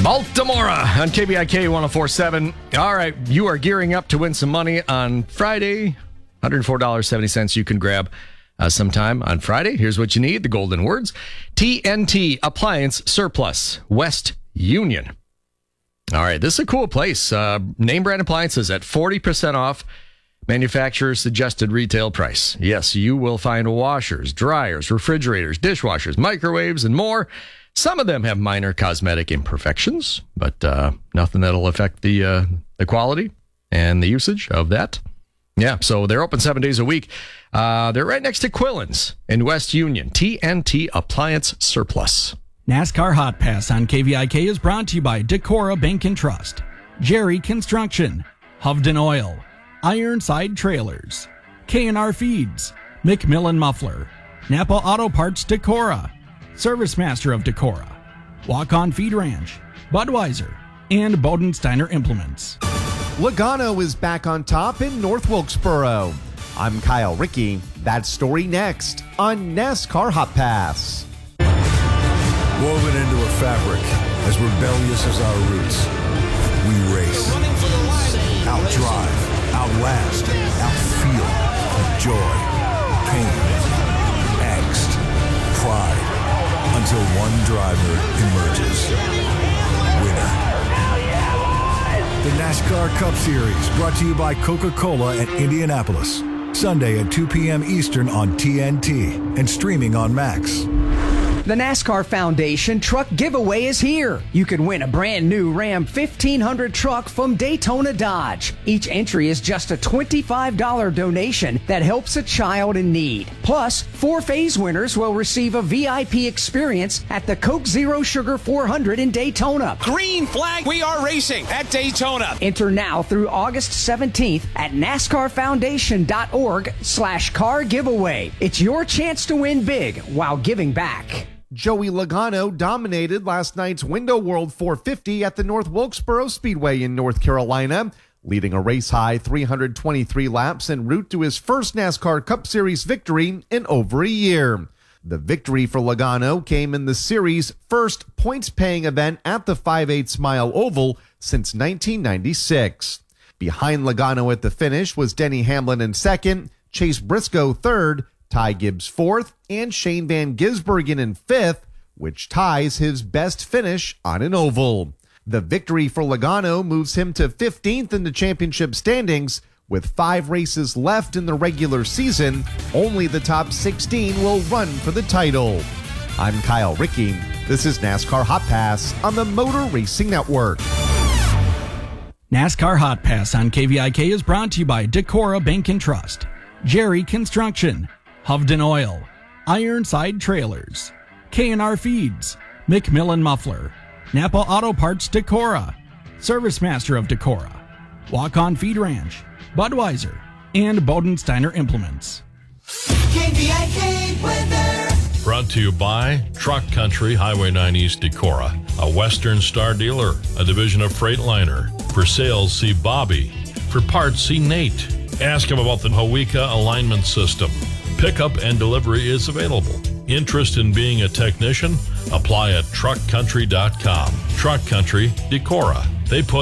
Baltimora on KBIK 104.7. All right, you are gearing up to win some money on Friday. $104.70 you can grab sometime on Friday. Here's what you need, the golden words. TNT Appliance Surplus, West Union. All right, this is a cool place. Name brand appliances at 40% off manufacturer's suggested retail price. Yes, you will find washers, dryers, refrigerators, dishwashers, microwaves, and more. Some of them have minor cosmetic imperfections, but nothing that'll affect the quality and the usage of that. Yeah, so they're open 7 days a week. They're right next to Quillen's in West Union. TNT Appliance Surplus. NASCAR Hot Pass on KVIK is brought to you by Decorah Bank and Trust, Jerry Construction, Hovden Oil, Ironside Trailers, K&R Feeds, McMillan Muffler, Napa Auto Parts Decorah, Service Master of Decorah, Walk-On Feed Ranch, Budweiser, and Bodensteiner Implements. Logano is back on top in North Wilkesboro. I'm Kyle Rickey. That story next on NASCAR Hot Pass. Woven into a fabric as rebellious as our roots, we race, outdrive, outlast, outfeel, joy, pain, angst, pride, until one driver emerges winner. The NASCAR Cup Series, brought to you by Coca-Cola at Indianapolis. Sunday at 2 p.m. Eastern on TNT and streaming on Max. The NASCAR Foundation Truck Giveaway is here. You can win a brand new Ram 1500 truck from Daytona Dodge. Each entry is just a $25 donation that helps a child in need. Plus, 4 phase winners will receive a VIP experience at the Coke Zero Sugar 400 in Daytona. Green flag, we are racing at Daytona. Enter now through August 17th at NASCARFoundation.org/car giveaway. It's your chance to win big while giving back. Joey Logano dominated last night's Window World 450 at the North Wilkesboro Speedway in North Carolina, leading a race-high 323 laps en route to his first NASCAR Cup Series victory in over a year. The victory for Logano came in the series' first points-paying event at the 5/8 mile oval since 1996. Behind Logano at the finish was Denny Hamlin in second, Chase Briscoe third, Ty Gibbs fourth, and Shane Van Gisbergen in fifth, which ties his best finish on an oval. The victory for Logano moves him to 15th in the championship standings. With 5 races left in the regular season, only the top 16 will run for the title. I'm Kyle Rickey. This is NASCAR Hot Pass on the Motor Racing Network. NASCAR Hot Pass on KVIK is brought to you by Decorah Bank and Trust, Jerry Construction, Hovden Oil, Ironside Trailers, K&R Feeds, McMillan Muffler, Napa Auto Parts Decorah, Service Master of Decorah, Walk-On Feed Ranch, Budweiser, and Bodensteiner Implements. KVIK weather. Brought to you by Truck Country, Highway 9 East Decorah, a Western Star dealer, a division of Freightliner. For sales, see Bobby. For parts, see Nate. Ask him about the Hawika alignment system. Pickup and delivery is available. Interest in being a technician? Apply at truckcountry.com. Truck Country, Decorah. They put